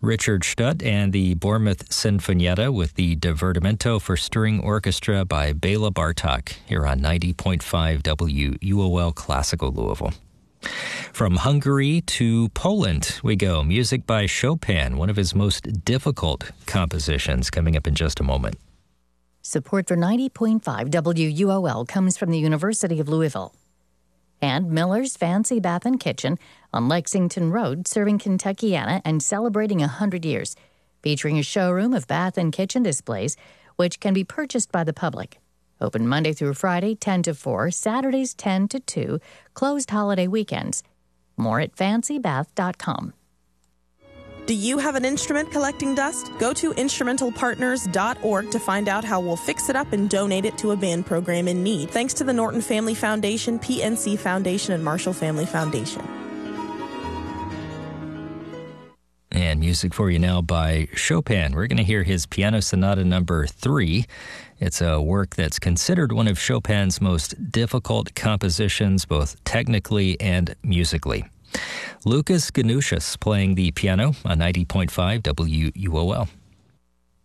Richard Stutt and the Bournemouth Sinfonietta with the Divertimento for String Orchestra by Bela Bartok here on 90.5 WUOL Classical Louisville. From Hungary to Poland we go. Music by Chopin, one of his most difficult compositions, coming up in just a moment. Support for 90.5 WUOL comes from the University of Louisville. And Miller's Fancy Bath and Kitchen on Lexington Road, serving Kentuckiana and celebrating 100 years, featuring a showroom of bath and kitchen displays, which can be purchased by the public. Open Monday through Friday, 10 to 4, Saturdays 10 to 2, closed holiday weekends. More at fancybath.com. Do you have an instrument collecting dust? Go to instrumentalpartners.org to find out how we'll fix it up and donate it to a band program in need. Thanks to the Norton Family Foundation, PNC Foundation, and Marshall Family Foundation. And music for you now by Chopin. We're going to hear his Piano Sonata number 3. It's a work that's considered one of Chopin's most difficult compositions, both technically and musically. Lucas Ganushas playing the piano on 90.5 WUOL.